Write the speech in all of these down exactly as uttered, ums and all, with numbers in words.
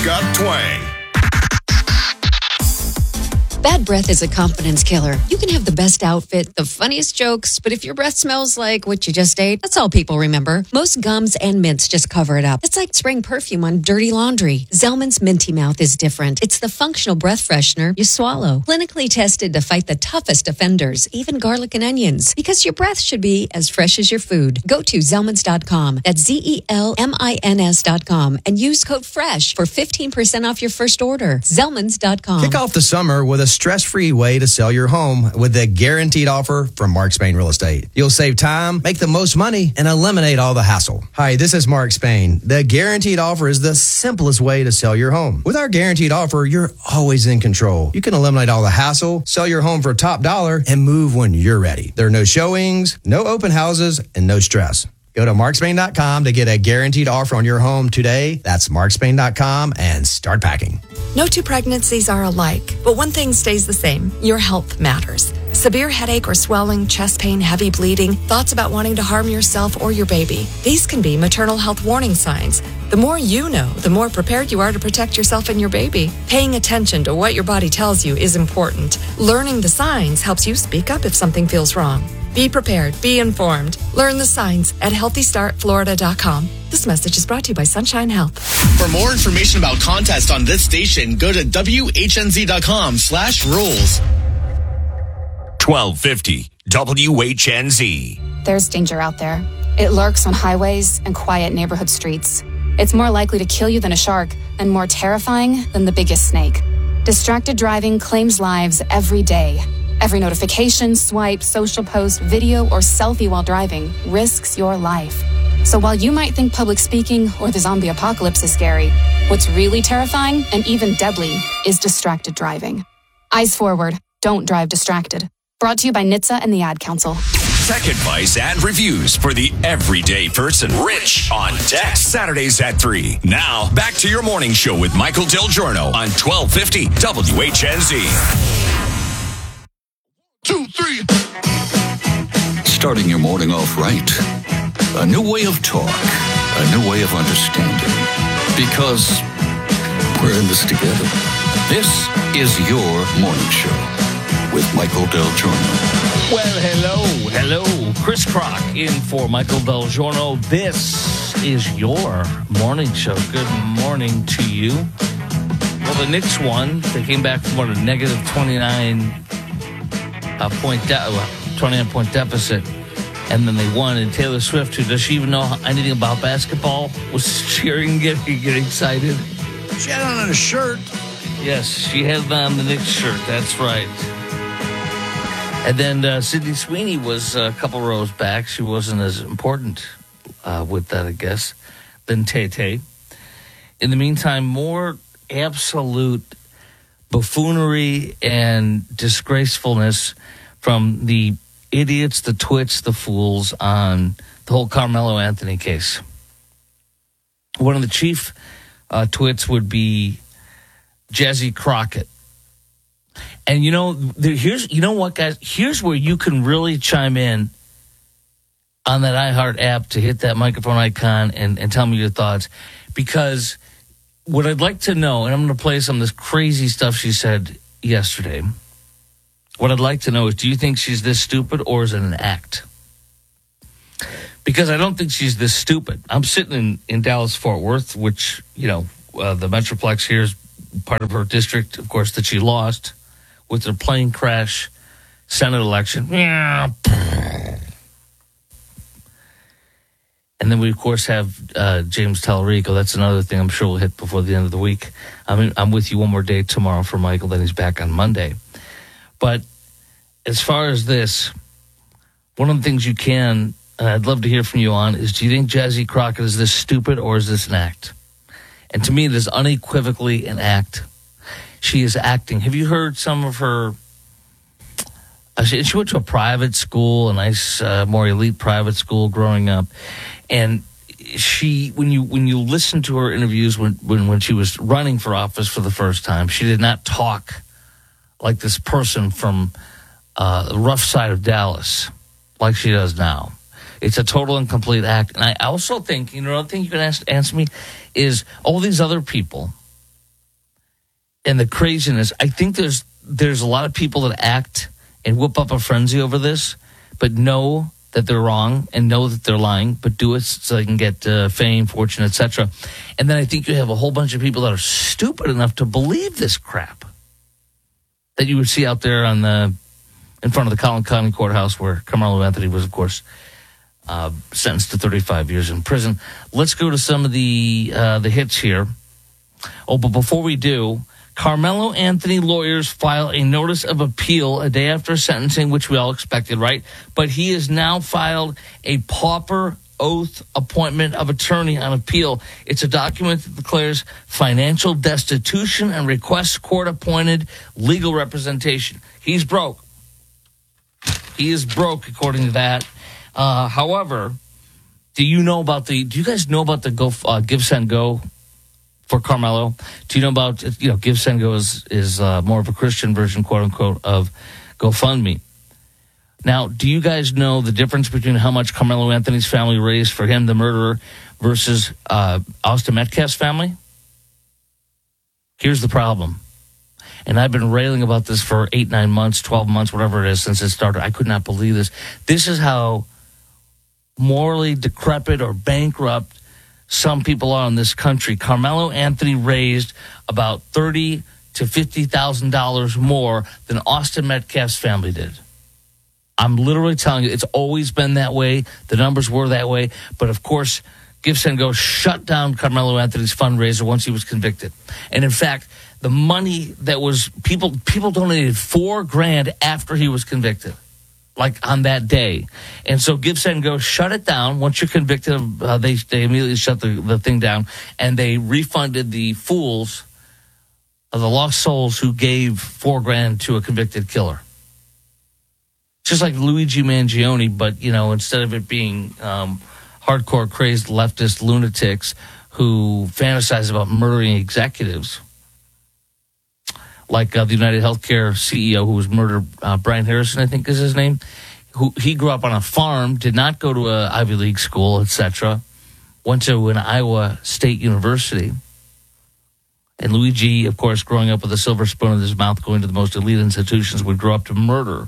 got twang. Bad breath is a confidence killer. You can have the best outfit, the funniest jokes, but if your breath smells like what you just ate, that's all people remember. Most gums and mints just cover it up. It's like spraying perfume on dirty laundry. Zellman's Minty Mouth is different. It's the functional breath freshener you swallow. Clinically tested to fight the toughest offenders, even garlic and onions. Because your breath should be as fresh as your food. Go to Zellmans dot com. That's Z E L M I N S dot com and use code FRESH for fifteen percent off your first order. Zellmans dot com. Kick off the summer with a stress-free way to sell your home with the guaranteed offer from Mark Spain Real Estate. You'll save time, make the most money, and eliminate all the hassle. Hi, this is Mark Spain. The guaranteed offer is the simplest way to sell your home. With our guaranteed offer, you're always in control. You can eliminate all the hassle, sell your home for top dollar, and move when you're ready. There are no showings, no open houses, and no stress. Go to mark spain dot com to get a guaranteed offer on your home today. That's mark spain dot com and start packing. No two pregnancies are alike, but one thing stays the same. Your health matters. Severe headache or swelling, chest pain, heavy bleeding, thoughts about wanting to harm yourself or your baby. These can be maternal health warning signs. The more you know, the more prepared you are to protect yourself and your baby. Paying attention to what your body tells you is important. Learning the signs helps you speak up if something feels wrong. Be prepared. Be informed. Learn the signs at healthy start florida dot com. This message is brought to you by Sunshine Health. For more information about contests on this station, go to W H N Z dot com slash rules. twelve fifty W H N Z. There's danger out there. It lurks on highways and quiet neighborhood streets. It's more likely to kill you than a shark and more terrifying than the biggest snake. Distracted driving claims lives every day. Every notification, swipe, social post, video, or selfie while driving risks your life. So while you might think public speaking or the zombie apocalypse is scary, what's really terrifying and even deadly is distracted driving. Eyes forward. Don't drive distracted. Brought to you by N H T S A and the Ad Council. Tech advice and reviews for the everyday person. Rich on Tech. Saturdays at three. Now, back to your morning show with Michael Del Giorno on twelve fifty W H N Z. Two, three. Starting your morning off right. A new way of talk. A new way of understanding. Because we're in this together. This is your morning show with Michael Del Giorno. Well, hello, hello. Chris Crock in for Michael Del Giorno. This is your morning show. Good morning to you. Well, the Knicks won. They came back from what, a negative twenty-nine uh, point de- twenty-nine point deficit, and then they won. And Taylor Swift, who does she even know anything about basketball, was cheering, getting, getting excited. She had on a shirt. Yes, she had on the Knicks shirt. That's right. And then uh, Sydney Sweeney was a couple rows back. She wasn't as important uh, with that, I guess, than Tay-Tay. In the meantime, more absolute buffoonery and disgracefulness from the idiots, the twits, the fools on the whole Carmelo Anthony case. One of the chief uh, twits would be Jazzy Crockett. And, you know, here's, you know what, guys? Here's where you can really chime in on that iHeart app to hit that microphone icon and, and tell me your thoughts. Because what I'd like to know, and I'm going to play some of this crazy stuff she said yesterday. What I'd like to know is, do you think she's this stupid or is it an act? Because I don't think she's this stupid. I'm sitting in, in Dallas-Fort Worth, which, you know, uh, the Metroplex here is part of her district, of course, that she lost with her plane crash Senate election. And then we, of course, have uh, James Tallarico. That's another thing I'm sure we'll hit before the end of the week. I mean, I'm with you one more day tomorrow for Michael, then he's back on Monday. But as far as this, one of the things you can, and I'd love to hear from you on, is do you think Jazzy Crockett is this stupid or is this an act? And to me, it is unequivocally an act. She is acting. Have you heard some of her? Uh, she, she went to a private school, a nice, uh, more elite private school growing up. And she, when you when you listen to her interviews when, when, when she was running for office for the first time, she did not talk like this person from uh, the rough side of Dallas like she does now. It's a total and complete act. And I also think, you know, another thing you can ask, answer me is all these other people and the craziness. I think there's there's a lot of people that act and whip up a frenzy over this, but know that they're wrong and know that they're lying, but do it so they can get uh, fame, fortune, et cetera. And then I think you have a whole bunch of people that are stupid enough to believe this crap that you would see out there on the in front of the Collin County Courthouse, where Carmelo Anthony was, of course, uh, sentenced to thirty-five years in prison. Let's go to some of the uh, the hits here. Oh, but before we do, Carmelo Anthony lawyers file a notice of appeal a day after sentencing, which we all expected, right? But he has now filed a pauper oath appointment of attorney on appeal. It's a document that declares financial destitution and requests court-appointed legal representation. He's broke. He is broke, according to that. Uh, however, do you know about the? Do you guys know about the Go uh, Give Send Go for Carmelo? Do you know about, you know, Give Send Go is is uh, more of a Christian version, quote unquote, of GoFundMe. Now, do you guys know the difference between how much Carmelo Anthony's family raised for him, the murderer, versus uh, Austin Metcalf's family? Here's the problem. And I've been railing about this for eight, nine months, twelve months, whatever it is, since it started. I could not believe this. This is how morally decrepit or bankrupt some people are in this country. Carmelo Anthony raised about thirty to fifty thousand dollars more than Austin Metcalf's family did. I'm literally telling you, it's always been that way. The numbers were that way. But of course, Give Send Go shut down Carmelo Anthony's fundraiser once he was convicted. And in fact, the money that was people people donated four grand after he was convicted, like on that day. And so Give Send Go shut it down. Once you're convicted, uh, they they immediately shut the, the thing down, and they refunded the fools, uh, the lost souls who gave four grand to a convicted killer. Just like Luigi Mangione, but, you know, instead of it being um, hardcore crazed leftist lunatics who fantasize about murdering executives, like uh, the United Healthcare C E O who was murdered, uh, Brian Harrison, I think is his name. Who he grew up on a farm, did not go to a Ivy League school, et cetera. Went to an Iowa State University. And Luigi, of course, growing up with a silver spoon in his mouth, going to the most elite institutions, would grow up to murder.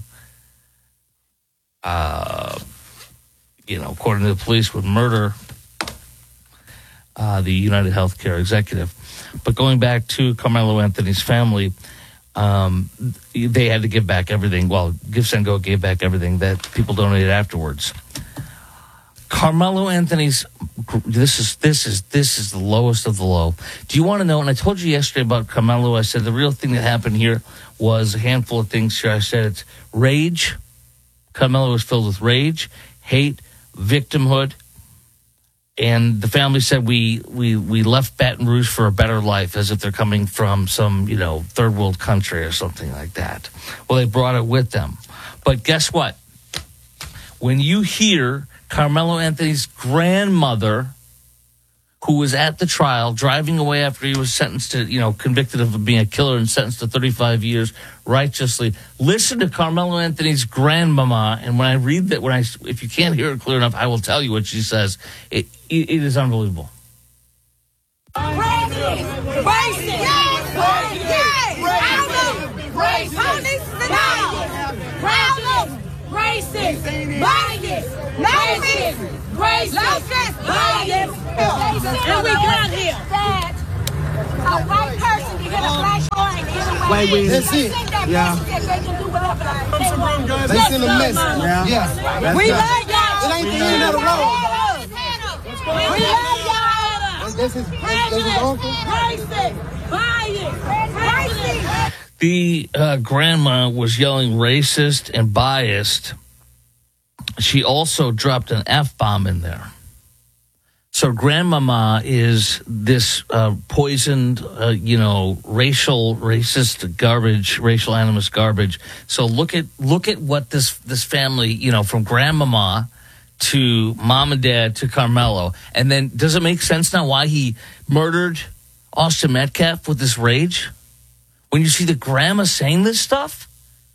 Uh, you know, according to the police, would murder uh, the United Healthcare executive. But going back to Carmelo Anthony's family, um, they had to give back everything. Well, Give Send Go gave back everything that people donated afterwards. Carmelo Anthony's, this is this is this is the lowest of the low. Do you want to know? And I told you yesterday about Carmelo. I said the real thing that happened here was a handful of things here. I said it's rage. Carmelo was filled with rage, hate, victimhood. And the family said we, we we left Baton Rouge for a better life, as if they're coming from some, you know, third world country or something like that. Well, they brought it with them. But guess what? When you hear Carmelo Anthony's grandmother, who was at the trial, driving away after he was sentenced to, you know, convicted of being a killer and sentenced to thirty-five years righteously. Listen to Carmelo Anthony's grandmama, and when I read that, when I, if you can't hear it clear enough, I will tell you what she says. It, it, it is unbelievable. Racist, bias, racist, racist, bias, and we got here that a white person can hit a black boy in any way. Wait, wait, that's it. Yeah. They can do whatever they want. They send a message. Yeah. yeah. We love y'all. It ain't the end of the road. We love y'all. This is this is uncle. Racist, bias, racist. The uh, grandma was yelling racist and biased. She also dropped an F-bomb in there. So grandmama is this uh, poisoned, uh, you know, racial, racist garbage, racial animus garbage. So look at look at what this this family, you know, from grandmama to mom and dad to Carmelo. And then does it make sense now why he murdered Austin Metcalf with this rage? When you see the grandma saying this stuff,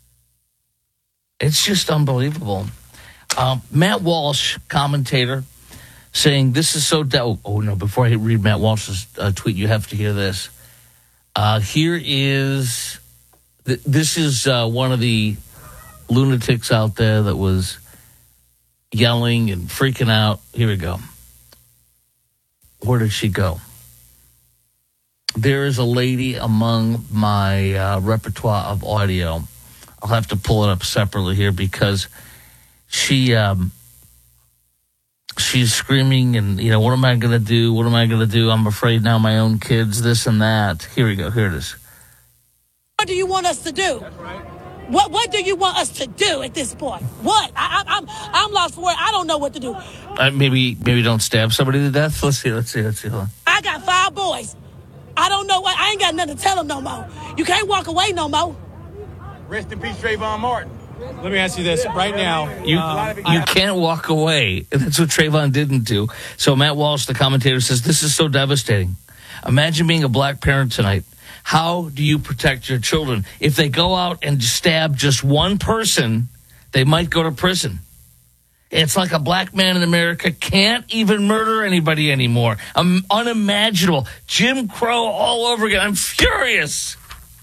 it's just unbelievable. Um, Matt Walsh, commentator, saying this is so dope. Oh, no, before I read Matt Walsh's uh, tweet, you have to hear this. Uh, here is, th- this is uh, one of the lunatics out there that was yelling and freaking out. Here we go. Where did she go? There is a lady among my uh, repertoire of audio. I'll have to pull it up separately here because she um, she's screaming and, you know, what am I going to do? What am I going to do? I'm afraid now my own kids, this and that. Here we go. Here it is. What do you want us to do? What What do you want us to do at this point? What? I, I, I'm I'm lost for words. I don't know what to do. Uh, maybe maybe don't stab somebody to death. Let's see. Let's see. Let's see. Hold on. I got five boys. I don't know what. I ain't got nothing to tell them no more. You can't walk away no more. Rest in peace, Trayvon Martin. Let me ask you this right now. You um, you can't walk away. That's what Trayvon didn't do. So Matt Walsh, the commentator, says this is so devastating. Imagine being a black parent tonight. How do you protect your children? If they go out and stab just one person, they might go to prison. It's like a black man in America can't even murder anybody anymore. Um, unimaginable. Jim Crow all over again. I'm furious.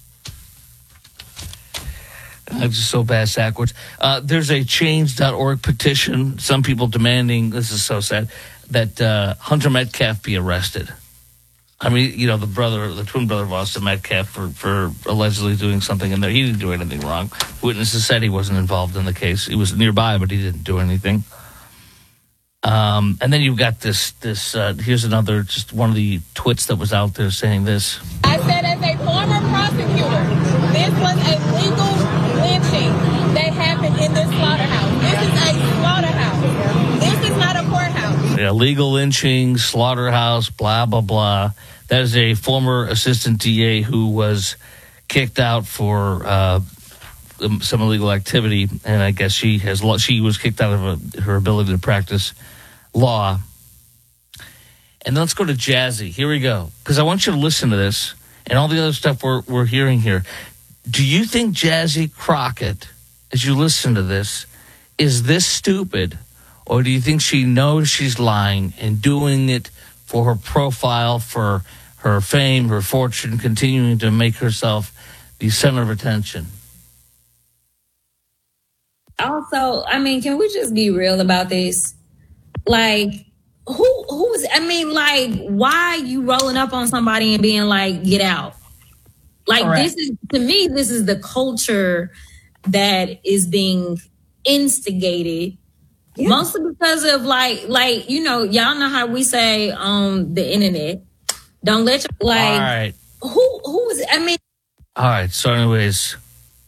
I'm just so bad backwards. Uh, there's a change dot org petition. Some people demanding, this is so sad, that uh, Hunter Metcalf be arrested. I mean, you know, the brother, the twin brother of Austin Metcalf for, for allegedly doing something in there. He didn't do anything wrong. Witnesses said he wasn't involved in the case. He was nearby, but he didn't do anything. Um, and then you've got this, this uh, here's another, just one of the twits that was out there saying this. I said as a former prosecutor, this was a legal lynching that happened in this slaughterhouse. This is a slaughterhouse. This is not a courthouse. Yeah, legal lynching, slaughterhouse, blah, blah, blah. That is a former assistant D A who was kicked out for uh, some illegal activity, and I guess she has she was kicked out of a, her ability to practice law. And then let's go to Jazzy. Here we go, because I want you to listen to this and all the other stuff we're we're hearing here. Do you think Jazzy Crockett, as you listen to this, is this stupid, or do you think she knows she's lying and doing it for her profile, for her fame, her fortune, continuing to make herself the center of attention? Also, I mean, can we just be real about this? Like, who who's, I mean, like, why you rolling up on somebody and being like, get out? Like, Correct. This is, to me, this is the culture that is being instigated. Yeah. Mostly because of like, like, you know, y'all know how we say on the internet, don't let you, like, all right. who, who is, I mean. All right. So anyways,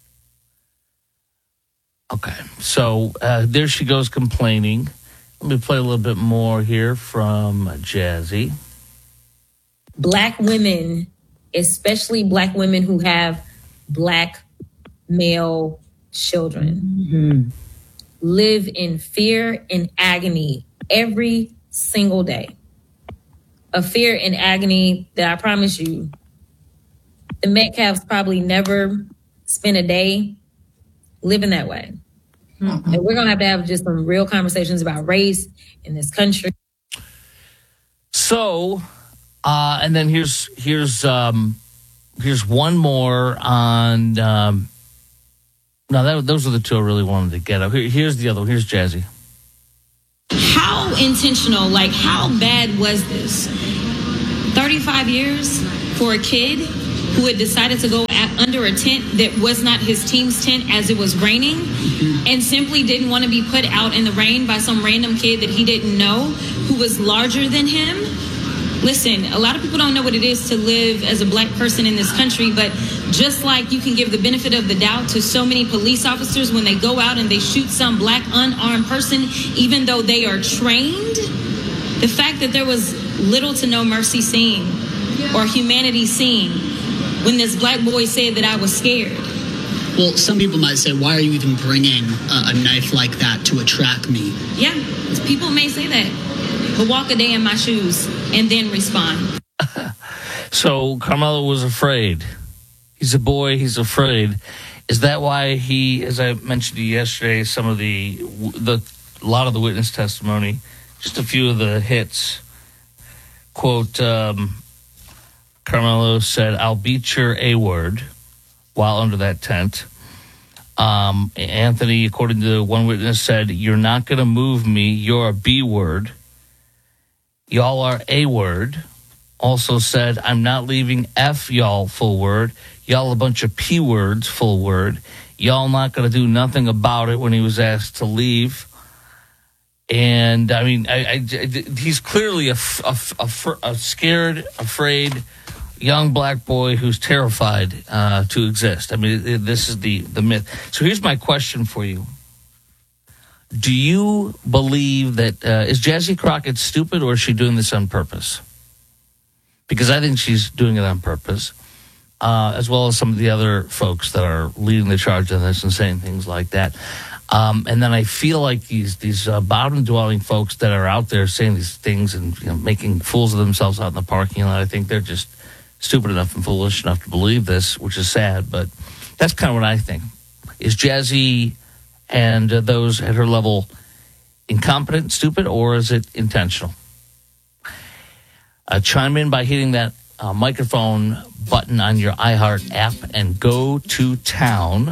okay. So uh, there she goes complaining. Let me play a little bit more here from Jazzy. Black women, especially black women who have black male children, mm-hmm. live in fear and agony every single day. A fear and agony that I promise you, the Metcalfs probably never spent a day living that way. Mm-hmm. And we're going to have to have just some real conversations about race in this country. So, uh, and then here's, here's, um, here's one more on, um, no, that, those are the two I really wanted to get up. Here, here's the other one. Here's Jazzy. How intentional, like how bad was this? thirty-five years for a kid who had decided to go at, under a tent that was not his team's tent as it was raining, mm-hmm. and simply didn't want to be put out in the rain by some random kid that he didn't know who was larger than him. Listen, a lot of people don't know what it is to live as a black person in this country, but just like you can give the benefit of the doubt to so many police officers when they go out and they shoot some black unarmed person, even though they are trained, the fact that there was little to no mercy seen or humanity seen when this black boy said that I was scared. Well, some people might say, why are you even bringing a, a knife like that to attract me? Yeah, people may say that, but walk a day in my shoes and then respond. So Carmelo was afraid. He's a boy. He's afraid. Is that why he, as I mentioned to you yesterday, some of the, the a lot of the witness testimony, just a few of the hits, quote, um, Carmelo said, I'll beat your A word while under that tent. Um, Anthony, according to one witness, said, you're not going to move me. You're a B word. Y'all are A word. Also said, I'm not leaving F y'all, full word. Y'all a bunch of P words, full word. Y'all not going to do nothing about it when he was asked to leave. And, I mean, I, I, he's clearly a, a, a, a scared, afraid young black boy who's terrified uh, to exist. I mean, it, this is the, the myth. So here's my question for you. Do you believe that, uh, is Jazzy Crockett stupid, or is she doing this on purpose? Because I think she's doing it on purpose, uh, as well as some of the other folks that are leading the charge on this and saying things like that. Um, and then I feel like these these uh, bottom-dwelling folks that are out there saying these things and, you know, making fools of themselves out in the parking lot, I think they're just stupid enough and foolish enough to believe this, which is sad. But that's kind of what I think. Is Jazzy and uh, those at her level incompetent, stupid, or is it intentional? Uh, chime in by hitting that uh, microphone button on your iHeart app and go to town.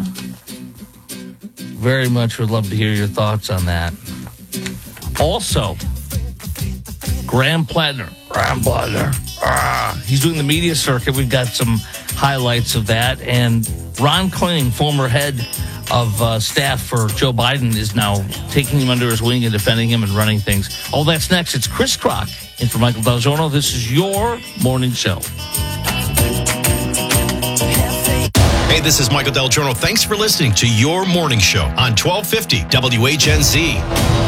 Very much would love to hear your thoughts on that. Also, Graham Plattner. Graham Plattner. Ah, he's doing the media circuit. We've got some highlights of that. And Ron Klain, former head of uh, staff for Joe Biden, is now taking him under his wing and defending him and running things. All that's next. It's Chris Crock in for Michael Del Giorno. This is your morning show. Hey, this is Michael Del Giorno. Thanks for listening to Your Morning Show on twelve fifty W H N Z.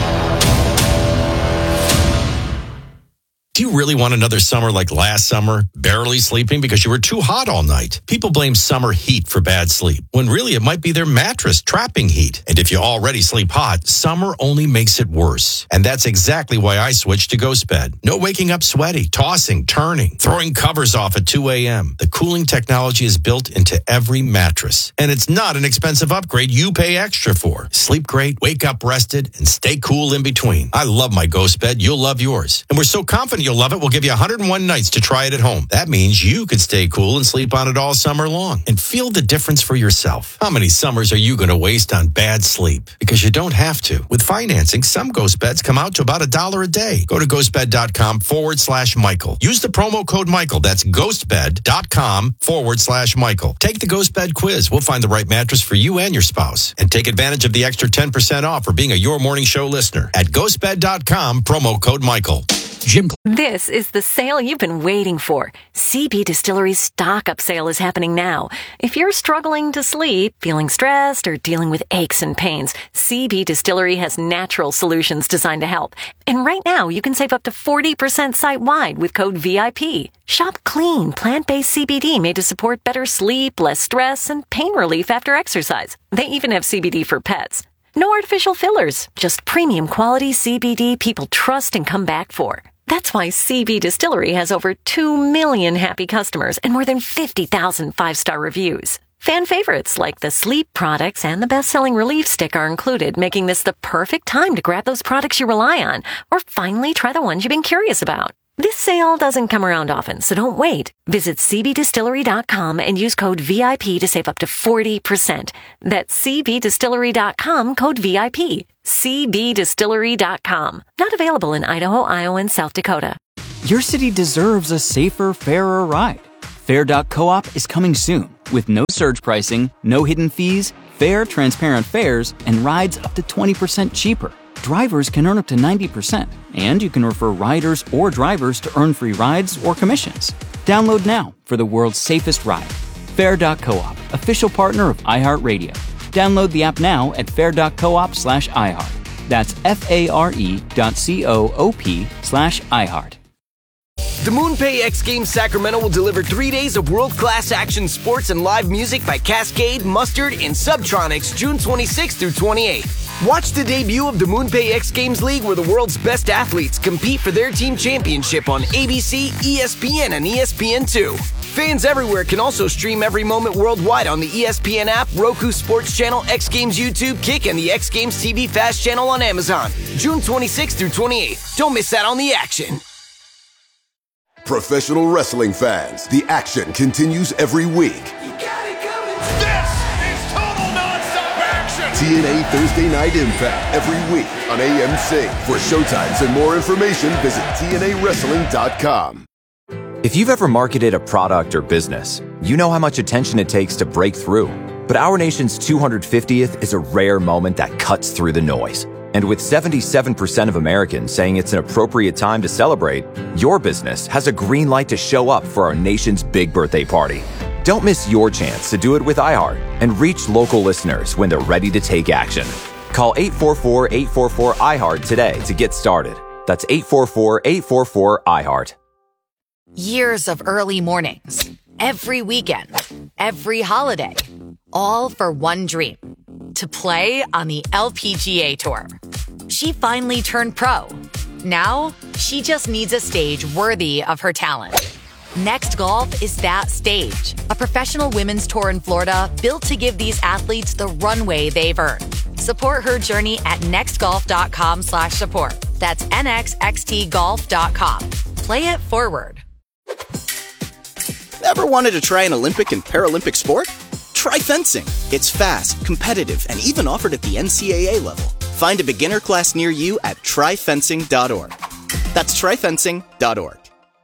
Do you really want another summer like last summer? Barely sleeping because you were too hot all night? People blame summer heat for bad sleep, when really it might be their mattress trapping heat. And if you already sleep hot, summer only makes it worse. And that's exactly why I switched to Ghost Bed. No waking up sweaty, tossing, turning, throwing covers off at two a.m. The cooling technology is built into every mattress. And it's not an expensive upgrade you pay extra for. Sleep great, wake up rested, and stay cool in between. I love my Ghost Bed. You'll love yours. And we're so confident you'll love it, we'll give you one hundred one nights to try it at home. That means you could stay cool and sleep on it all summer long and feel the difference for yourself. How many summers are you going to waste on bad sleep? Because you don't have to. With financing, some Ghost Beds come out to about a dollar a day. Go to ghostbed.com forward slash Michael. Use the promo code Michael. That's ghostbed.com forward slash Michael. Take the Ghost Bed quiz. We'll find the right mattress for you and your spouse. And take advantage of the extra ten percent off for being a Your Morning Show listener at ghostbed dot com, promo code Michael. Jim. This is the sale you've been waiting for. C B Distillery's stock up sale is happening now. If you're struggling to sleep, feeling stressed, or dealing with aches and pains, C B Distillery has natural solutions designed to help. And right now, you can save up to forty percent site-wide with code V I P. Shop clean, plant-based C B D made to support better sleep, less stress, and pain relief after exercise. They even have C B D for pets. No artificial fillers, just premium quality C B D people trust and come back for. That's why C B Distillery has over two million happy customers and more than fifty thousand five-star reviews. Fan favorites like the sleep products and the best-selling Relief Stick are included, making this the perfect time to grab those products you rely on or finally try the ones you've been curious about. This sale doesn't come around often, so don't wait. Visit c b distillery dot com and use code V I P to save up to forty percent. That's c b distillery dot com, code V I P. c b distillery dot com. Not available in Idaho, Iowa, and South Dakota. Your city deserves a safer, fairer ride. Fair dot coop is coming soon with no surge pricing, no hidden fees, fair, transparent fares, and rides up to twenty percent cheaper. Drivers can earn up to ninety percent, and you can refer riders or drivers to earn free rides or commissions. Download now for the world's safest ride. Fair dot coop, official partner of iHeartRadio. Download the app now at fair dot coop slash iHeart. That's F-A-R-E dot C-O-O-P slash iHeart. The MoonPay X Games Sacramento will deliver three days of world-class action sports and live music by Cascade, Mustard, and Subtronics June twenty-sixth through twenty-eighth. Watch the debut of the MoonPay X Games League, where the world's best athletes compete for their team championship on A B C, E S P N, and E S P N two. Fans everywhere can also stream every moment worldwide on the E S P N app, Roku Sports Channel, X Games YouTube, Kick, and the X Games T V Fast Channel on Amazon. June twenty-sixth through twenty-eighth. Don't miss out on the action. Professional wrestling fans, the action continues every week. This is total nonstop action. T N A Thursday Night Impact every week on A M C. For showtimes and more information, visit T N A wrestling dot com. If you've ever marketed a product or business, you know how much attention it takes to break through. But our nation's two hundred fiftieth is a rare moment that cuts through the noise. And with seventy-seven percent of Americans saying it's an appropriate time to celebrate, your business has a green light to show up for our nation's big birthday party. Don't miss your chance to do it with iHeart and reach local listeners when they're ready to take action. Call eight four four, eight four four, I heart today to get started. That's eight four four, eight four four, I heart. Years of early mornings, every weekend, every holiday, all for one dream, to play on the L P G A Tour. She finally turned pro. Now, she just needs a stage worthy of her talent. Next Golf is that stage, a professional women's tour in Florida built to give these athletes the runway they've earned. Support her journey at nextgolf.com slash support. That's nxxtgolf dot com. Play it forward. Ever wanted to try an Olympic and Paralympic sport? Try fencing. It's fast, competitive, and even offered at the N C A A level. Find a beginner class near you at try fencing dot org. That's try fencing dot org.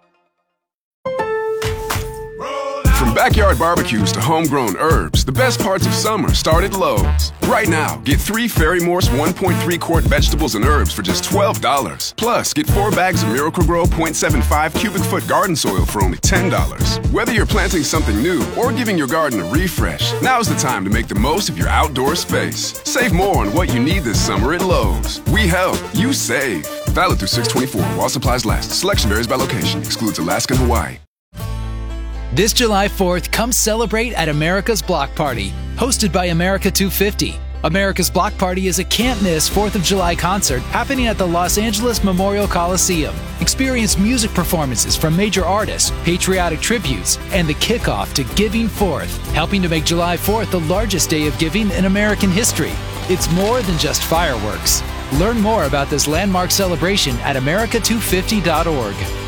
From backyard barbecues to homegrown herbs, the best parts of summer start at Lowe's. Right now, get three Ferry Morse one point three quart vegetables and herbs for just twelve dollars. Plus, get four bags of Miracle-Gro point seven five cubic foot garden soil for only ten dollars. Whether you're planting something new or giving your garden a refresh, now's the time to make the most of your outdoor space. Save more on what you need this summer at Lowe's. We help, you save. Valid through six twenty-four while supplies last. Selection varies by location. Excludes Alaska and Hawaii. This July fourth, come celebrate at America's Block Party, hosted by America two fifty. America's Block Party is a can't-miss fourth of July concert happening at the Los Angeles Memorial Coliseum. Experience music performances from major artists, patriotic tributes, and the kickoff to Giving Fourth, helping to make July fourth the largest day of giving in American history. It's more than just fireworks. Learn more about this landmark celebration at america two fifty dot org.